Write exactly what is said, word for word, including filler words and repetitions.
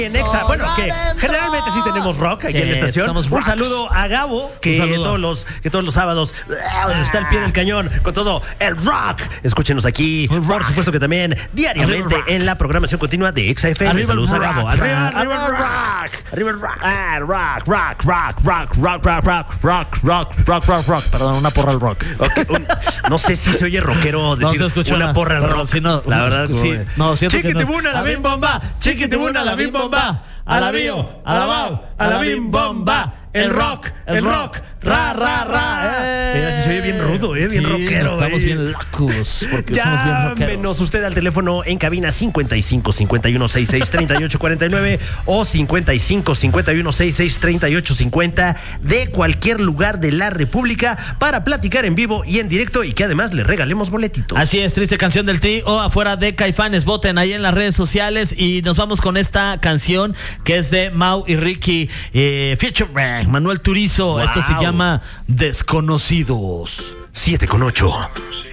En Exa, bueno, que generalmente sí tenemos rock aquí Sí, en la estación. somos Un rocks. saludo a Gabo, que todos los, que todos los sábados uh, está al pie del cañón con todo el rock. Escúchenos aquí, por supuesto que también diariamente en la programación continua de Exa F M. Arriba el Saludos a rock. Gabo. Arriba, Arriba arriba el el rock. Arriba el rock. Ah, rock, rock, rock, rock, rock, rock, rock, rock, rock, rock, rock, rock. Perdón, una porra al rock. Okay, un- no sé si se oye rockero decir se escucha una una- porra al pero rock. sí, no, la verdad, sí, como- no, siento que no. Chiquitibuna, la bim bomba. Chiquitibuna, la bim bomba. A la bio, a la bao, a la bim bomba. El rock, el rock, ra, ra, ra. Eh. Mira, si se oye bien rudo, eh, bien Sí, rockero. estamos eh. bien locos porque somos bien rockeros. Llámenos usted al teléfono en cabina cincuenta y cinco, cincuenta y uno, sesenta y seis, treinta y ocho cuarenta y nueve o cincuenta y cinco, cincuenta y uno, sesenta y seis, treinta y ocho cincuenta de cualquier lugar de la República para platicar en vivo y en directo y que además le regalemos boletitos. Así es, triste canción del Tri o afuera de Caifanes. Voten ahí en las redes sociales y nos vamos con esta canción que es de Mau y Ricky, eh, featuring Manuel Turizo. Wow. Esto se llama Desconocidos. siete con ocho.